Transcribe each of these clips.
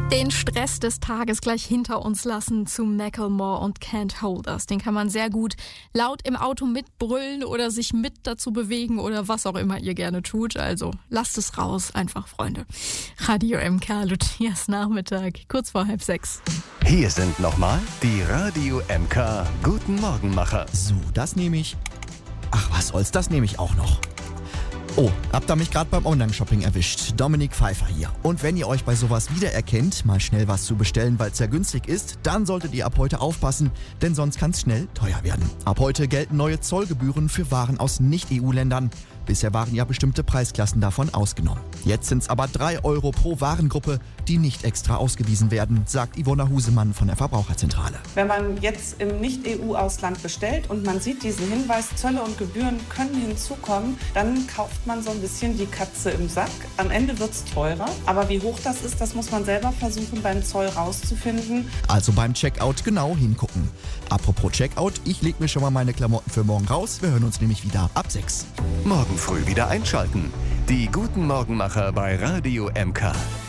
Den Stress des Tages gleich hinter uns lassen zu Macklemore und Can't Hold Us. Den kann man sehr gut laut im Auto mitbrüllen oder sich mit dazu bewegen oder was auch immer ihr gerne tut. Also lasst es raus, einfach Freunde. Radio MK, Lucias Nachmittag, kurz vor 5:30. Hier sind nochmal die Radio MK Guten Morgenmacher. So, das nehme ich. Ach, was soll's, das nehme ich auch noch. Oh, habt ihr mich gerade beim Online-Shopping erwischt. Dominik Pfeiffer hier. Und wenn ihr euch bei sowas wiedererkennt, mal schnell was zu bestellen, weil es ja günstig ist, dann solltet ihr ab heute aufpassen, denn sonst kann es schnell teuer werden. Ab heute gelten neue Zollgebühren für Waren aus Nicht-EU-Ländern. Bisher waren ja bestimmte Preisklassen davon ausgenommen. Jetzt sind es aber 3 Euro pro Warengruppe, die nicht extra ausgewiesen werden, sagt Ivona Husemann von der Verbraucherzentrale. Wenn man jetzt im Nicht-EU-Ausland bestellt und man sieht diesen Hinweis, Zölle und Gebühren können hinzukommen, dann kauft man so ein bisschen die Katze im Sack. Am Ende wird es teurer, aber wie hoch das ist, das muss man selber versuchen beim Zoll rauszufinden. Also beim Checkout genau hingucken. Apropos Checkout, ich lege mir schon mal meine Klamotten für morgen raus. Wir hören uns nämlich wieder ab 6. Morgen früh wieder einschalten. Die Guten Morgenmacher bei Radio MK.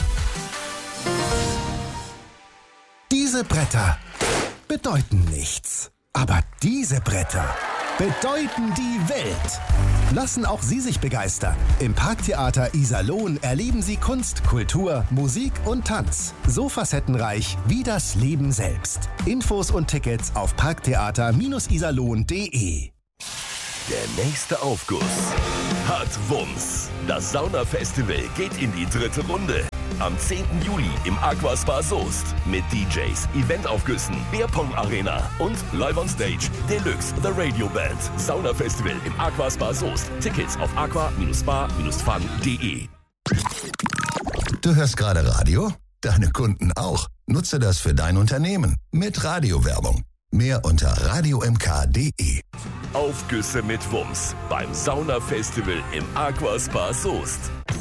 Diese Bretter bedeuten nichts. Aber diese Bretter bedeuten die Welt. Lassen auch Sie sich begeistern. Im Parktheater Iserlohn erleben Sie Kunst, Kultur, Musik und Tanz. So facettenreich wie das Leben selbst. Infos und Tickets auf parktheater-iserlohn.de. Der nächste Aufguss hat Wumms. Das Saunafestival geht in die 3. Runde. Am 10. Juli im Aquaspa Soest mit DJs, Eventaufgüssen, Bierpong Arena und Live on Stage Deluxe The Radio Band. Saunafestival im Aquaspa Soest. Tickets auf aqua-spa-fun.de. Du hörst gerade Radio? Deine Kunden auch. Nutze das für dein Unternehmen mit Radiowerbung. Mehr unter radiomk.de. Aufgüsse mit Wumms beim Saunafestival im Aquaspa Soest.